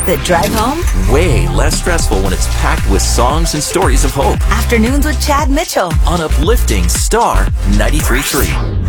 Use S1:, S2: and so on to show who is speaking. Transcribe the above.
S1: The drive home?
S2: Way less stressful when it's packed with songs and stories of hope.
S1: Afternoons with Chad Mitchell
S2: On uplifting Star 93.3.